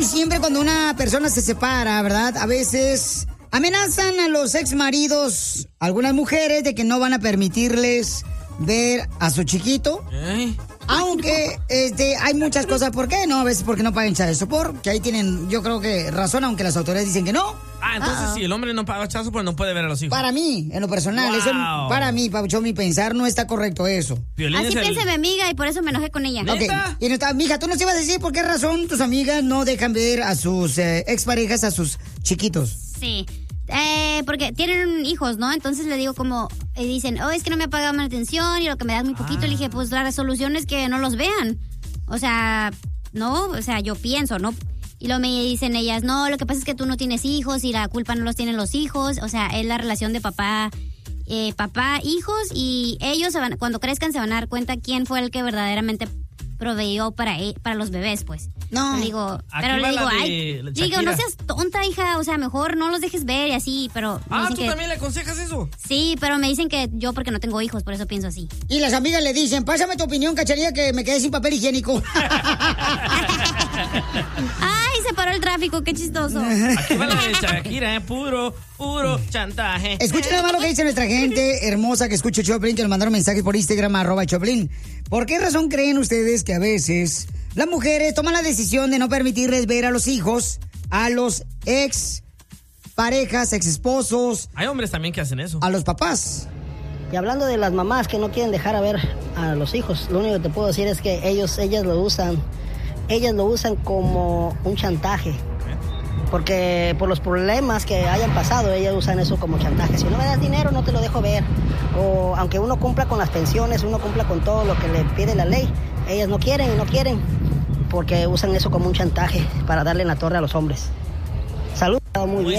siempre cuando una persona se separa, ¿verdad? A veces amenazan a los ex maridos, algunas mujeres, de que no van a permitirles ver a su chiquito. Aunque hay muchas cosas por qué, ¿no? A veces porque no pagan child support, que ahí tienen, yo creo que razón, aunque las autoridades dicen que no. Entonces si el hombre no paga child support, no puede ver a los hijos. Para mí, en lo personal, eso, para mí, Pabuchón, mi pensar, no está correcto eso. Así piensa mi amiga y por eso me enojé con ella. Ok, y no está, mija, tú nos ibas a decir por qué razón tus amigas no dejan ver a sus exparejas, a sus chiquitos. Sí. Porque tienen hijos, ¿no? Entonces le digo como, dicen, es que no me ha pagado manutención y lo que me das muy poquito. Le dije, pues la resolución es que no los vean. O sea, no, o sea, yo pienso, ¿no? Y luego me dicen ellas, no, lo que pasa es que tú no tienes hijos y la culpa no los tienen los hijos. O sea, es la relación de papá, hijos, y ellos cuando crezcan se van a dar cuenta quién fue el que verdaderamente proveyó para los bebés, pues. No. Le digo, pero le digo, no seas tonta, hija, o sea, mejor no los dejes ver y así, pero... ¿tú también le aconsejas eso? Sí, pero me dicen que yo porque no tengo hijos, por eso pienso así. Y las amigas le dicen, pásame tu opinión, Cachanilla, que me quedé sin papel higiénico. Ay, se paró el tráfico, qué chistoso. Aquí va la de Shakira, puro chantaje. Escuchen nada más lo que dice nuestra gente hermosa que escucha Choplin, que nos mandaron mensajes por Instagram, @Choplin. ¿Por qué razón creen ustedes que a veces las mujeres toman la decisión de no permitirles ver a los hijos, a los ex parejas, ex esposos? Hay hombres también que hacen eso. A los papás. Y hablando de las mamás que no quieren dejar a ver a los hijos, lo único que te puedo decir es que ellas lo usan como un chantaje. Porque por los problemas que hayan pasado, ellas usan eso como chantaje. Si no me das dinero, no te lo dejo ver. O aunque uno cumpla con las pensiones, uno cumpla con todo lo que le pide la ley, ellas no quieren, porque usan eso como un chantaje para darle en la torre a los hombres. Saludos, muy bien.